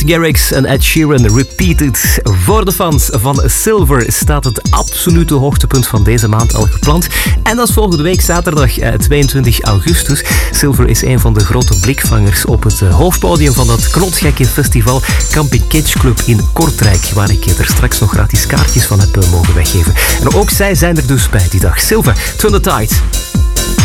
Martin Garrix en Ed Sheeran Repeated. Voor de fans van Silver staat het absolute hoogtepunt van deze maand al gepland. En dat is volgende week zaterdag 22 augustus. Silver is een van de grote blikvangers op het hoofdpodium van dat knotgekke festival Camping Kitsch Club in Kortrijk, waar ik er straks nog gratis kaartjes van heb mogen weggeven. En ook zij zijn er dus bij die dag. Silver, Turn the Tide.